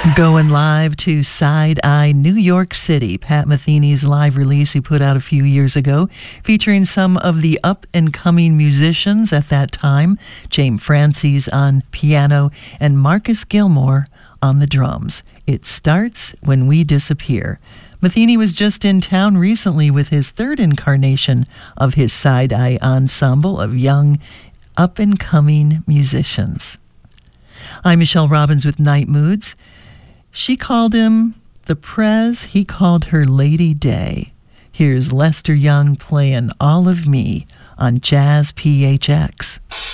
Going live to Side Eye, New York City. Pat Metheny's live release he put out a few years ago, featuring some of the up-and-coming musicians at that time. James Francis on piano and Marcus Gilmore on the drums. It starts when we disappear. Metheny was just in town recently with his third incarnation of his Side Eye ensemble of young, up-and-coming musicians. I'm Michelle Robbins with Night Moods. She called him the Prez, he called her Lady Day. Here's Lester Young playing All of Me on Jazz PHX.